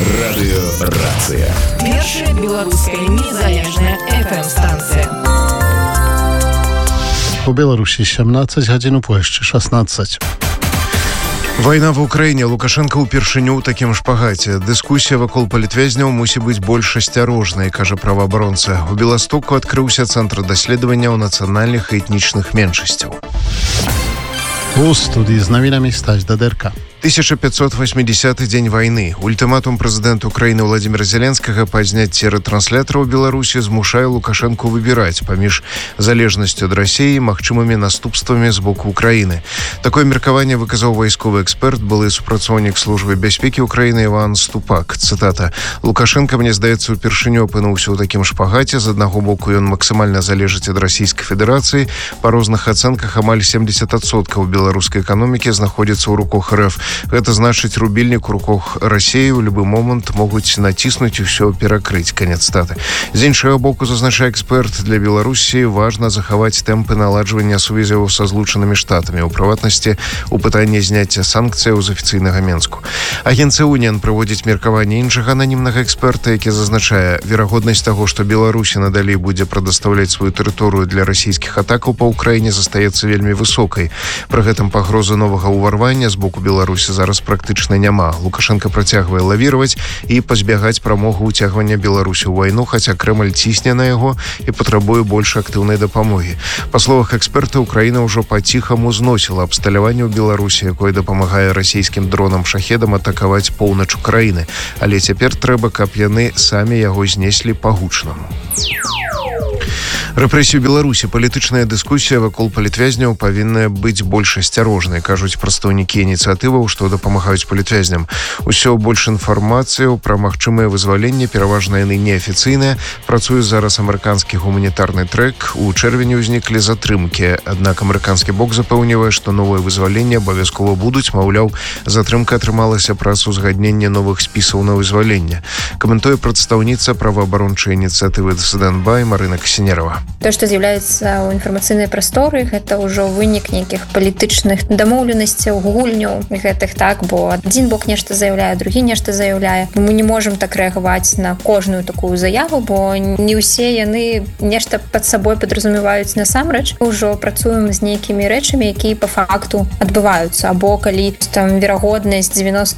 Радыёрацыя. Першая беларуская незалежная FM-станцыя. У Беларусі 17 гадзін, у Польшчы 16. Вайна в Украіне. Лукашенко ўпершыню ў такім шпагаце. Дыскусія вакол палітвязняў мусіць быць больш асцярожнай, кажа праваабаронца. У Беластоку адкрыўся цэнтр даследаванняў нацыянальных і этнічных меншасцяў. У студии з навінамі Стась Дадерка. 1580 дзень вайны. Ультыматум прэзідэнта Украіны Владзіміра Зеленскага па зняцці рэтранслятораў Беларусі змушае Лукашэнку выбіраць паміж залежнасцю ад Расіі і магчымымі наступствамі з боку Украіны. Такое меркаванне выказаў вайсковы эксперт, былы супрацоўнік службы бяспекі Украіны Іван Ступак. Цытата: «Лукашенко, мне здаецца, упершыню апынуўся ў такім шпагаце. З аднаго боку, ён максімальна залежыць ад Расійскай Федэрацыі. Па розных ацэнках амаль 70% беларускай эканомікі знаходзіцца ў руках РФ. Гэта значыць, рубільнік у руках Расіі ў любы момант могуць націснуць і ўсё перакрыць». Канец цытаты. З іншага боку, зазначае эксперт, для Беларусі важна захаваць тэмпы наладжвання сувязяў са Злучанымі Штатамі, у прыватнасці у пытанні зняцця санкцыяў з афіцыйнага Менску. Агенцыя Уніан прыводзіць меркаванне іншага ананімнага эксперта, які зазначае, верагоднасць таго, што Беларусі надалей будзе прадастаўляць сваю тэрыторыю для расійскіх атакаў па Украіне, застаецца вельмі высокай. Пры гэтым пагрозы новага ўварвання з боку Беларусі зараз практычна няма. Лукашенко працягвае лавіраваць і пазбягаць прамогу ўцягвання Беларусі ў вайну, хаця Крэмль цісне на яго і патрабуе больш актыўнай дапамогі. Па словах эксперта, Украіна ўжо па-ціхаму зносіла абсталяванне ў Беларусі, якое дапамагае расійскім дронам-шахедам атакаваць поўнач Украіны. Але цяпер трэба, каб яны самі яго знеслі па-гучнаму. Рэпрэсію Беларусі. Палітычная дыскусія вакол палітвязняў павінна быць больш асцярожнай, кажуць прадстаўнікі ініцыятываў, што дапамагаюць палітвязням. Усё больш інфармацыяў пра магчымыя вызваленні, пераважна яны неафіцыйныя. Працуе зараз амерыканскі гуманітарны трэк. У чэрвені ўзніклі затрымкі. Аднак амерыканскі бок запэўнівае, што новыя вызваленні абавязкова будуць. Маўляў, затрымка атрымалася праз узгадненне новых спісаў на вызваленне. Каментуе прадстаўніца праваабарончай ініцыятывы «Дысsident Бай» Марына Касінерава. То, што з'яўляецца ў інфармацыйнай прасторы, гэта ўжо вынік нейкіх палітычных дамоўленасцяў, гульняў гэтых, так, бо адзін бок нешта заяўляе, другі нешта заяўляе. Мы не можам так рэагаваць на кожную такую заяву, бо не ўсе яны нешта пад сабой падразумеваюць насамрэч. Ужо працуем з нейкімі рэчамі, якія па факту адбываюцца, або калі там верагоднасць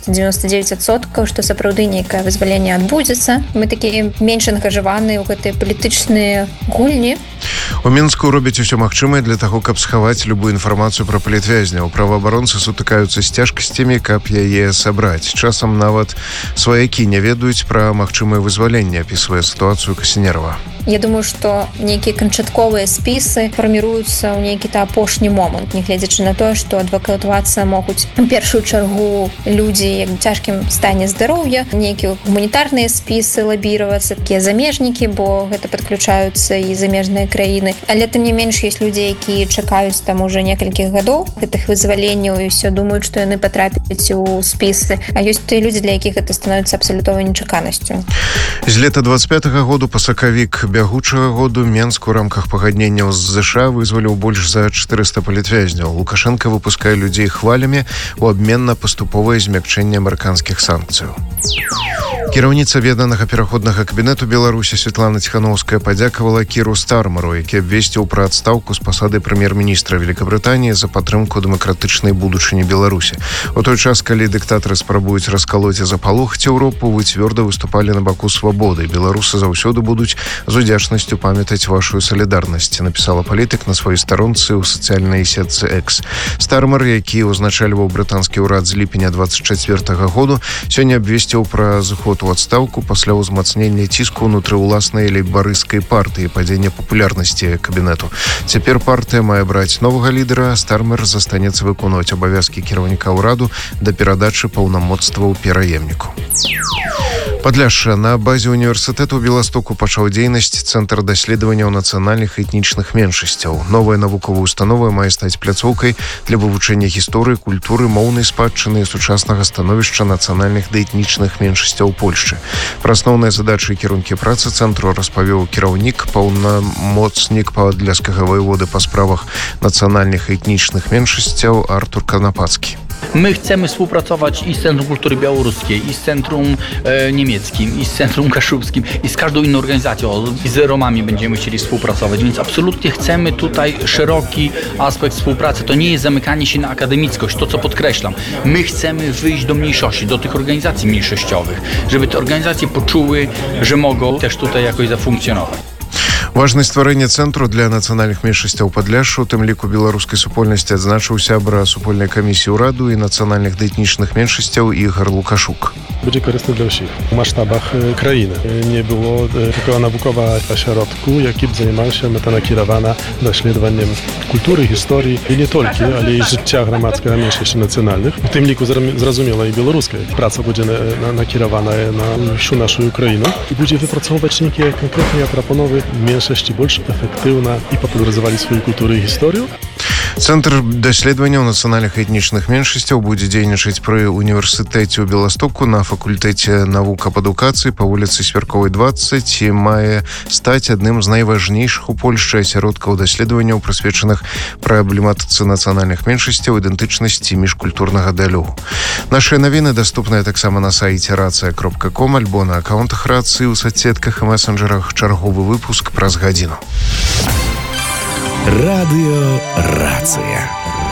90-99%, што сапраўды нейкае вызваленне адбудзецца. Мы такія менш ангажаваныя ў гэтыя палітычныя гульні. У Мінску робяць усё магчымае для таго, каб схаваць любую інфармацыю пра палітвязняў. Праваабаронцы сутыкаюцца з цяжкасцямі, каб яе сабраць. Часам нават сваякі не ведаюць пра магчымае вызваленне, апісвае сітуацыю Касінерава. Я думаю, што нейкія канчатковыя спісы фарміруюцца ў нейкі-то апошні момант, нягледзячы на тое, што адвакатавацца могуць у першую чаргу людзі як у цяжкім стане здароўя, нейкія гуманітарныя спісы лабіравацца, такія замежнікі, бо гэта падключаюцца і замежныя краіны. Але тым не менш ёсць людзі, якія чакаюць там уже некалькіх гадоў гэтых вызваленняў і ўсё думаюць, што яны патрапяць у спісы. А ёсць тыя людзі, для якіх гэта становіцца абсалютнай нечаканасцю. З лета 25-го году па сакавік бягучага году Менск у рамках пагадненняў з ЗША вызваліў больш за 400 палітвязняў. Лукашенко выпускае людзей хвалямі у абмен на паступовае змякчэнне амерыканскіх санкцыяў. Кіраўніца веданага пераходнага кабінету Беларусі Светлана Ціхановская падзякавала Кіру Стармеру, які абвесціў пра адстаўку з пасады прэм'ер-міністра Великабрытаніі за падтрымку дэмакратычнай будучыні Беларусі. У той час, калі дыктатары спрабуюць раскалоць і запалохаць Еўропу, вы цвёрда выступалі на баку свабоды. Беларусы заўсёды будуць з удзячнасцю памятаць вашу салідарнасць, напісала палітык на сваёй старонцы ў сацыяльнай сетцы X. Стармер, які ўзначальваў брытанскі ўрад з ліпеня 24-го году, сёння абвесціў пра зыход у адстаўку пасля ўзмацнення ціску ўнутры ўласнай лейбарысцкай партыі, падзення папулярнасці кабінету. Цяпер партыя мае браць новага лідара. Стармер застанецца выконваць абавязкі кіраўніка ўраду да перадачы паўнамоцтваў пераемніку. Падляшша. На базе універсітэту ў Беластоку пачаў дзейнасць цэнтр даследаванняў нацыянальных і этнічных меншасцяў. Новая навуковая установа мае стаць пляцоўкай для вывучэння гісторыі, культуры, моўнай спадчыны і сучаснага становішча нацыянальных ды этнічных меншасцяў Польшчы. Пра асноўныя задачы і кірункі працы цэнтру распавёў кіраўнік, паўнамоцнік падляшскага ваеводы па справах нацыянальных і этнічных меншасцяў Артур Канапацкі. My chcemy współpracować i z Centrum Kultury Białoruskiej, i z Centrum Niemieckim, i z Centrum Kaszubskim, i z każdą inną organizacją, i z Romami będziemy chcieli współpracować, więc absolutnie chcemy tutaj szeroki aspekt współpracy. To nie jest zamykanie się na akademickość, to co podkreślam. My chcemy wyjść do mniejszości, do tych organizacji mniejszościowych, żeby te organizacje poczuły, że mogą też tutaj jakoś zafunkcjonować. Важнасць стварэння цэнтру для нацыянальных меншасцяў Падляшшу, у тым ліку беларускай супольнасці, адзначыў сябра супольнай камісіі ўраду і нацыянальных ды этнічных меншасцяў Ігор Лукашук. Będzie korzystny dla wszystkich w masштабах країни. Nie było tylko naukowa ośrodku, jaki zajmował się meta nakierowana doświadczeniem kultury, historii i nie tylko, ale i życia gromadzkiego mniejszości nacjonalnych. W tym liku zrozumiała i białoruska. Praca będzie nakierowana na всю нашу Ukrainę i będzie wypracować niektóre konkretne proponowy mniejszości больше efektywna i popularyzowali swoją kulturę i historię. Цэнтр даследаванняў нацыянальных і этнічных меншасцяў будзе дзейнічаць пры універсітэце ў Беластоку на факультэце навук аб адукацыі па вуліцы Свярковай 20 і мае стаць адным з найважнейшых у Польшчы асяродкаў даследаванняў, прысвечаных праблематыцы нацыянальных меншасцяў, ідэнтычнасці і міжкультурнага дыялогу. Нашыя навіны даступныя таксама на сайце racja.com альбо на акаунтах рацыі ў соцсетках і месенджерах. Чарговы выпуск праз гадзіну. Радыё Рацыя.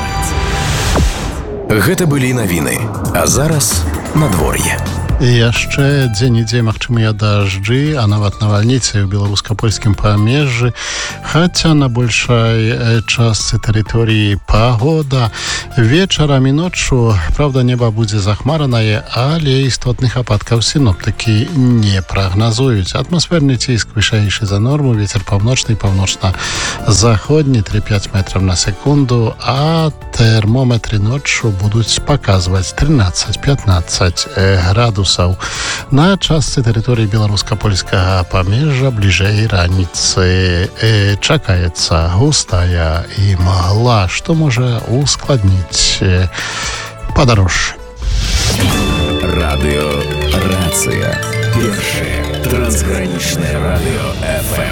Гэта былі навіны, а зараз надвор'е. Яшчэ дзе-нідзе магчымыя дажджы, а нават навальніцы ў беларуска-польскім памежжы, хаця на большай частцы тэрыторыі пагода. Вечарам і ноччу, правда, неба будзе захмаранае, але істотных ападкаў сіноптыкі не прагназуюць. Атмасферны ціск вышэйшы за норму, вецер паўночны і паўночна-заходні 3-5 метраў на секунду, а тэрмометры ноччу будуць паказваць 13-15 градусаў. На частцы тэрыторыі беларуска-польскага памежжа бліжэй раніцы чакаецца густая і мгла, што можа ускладніць падарожжы. Радыё Рацыя. Першае трансгранічнае радыё FM.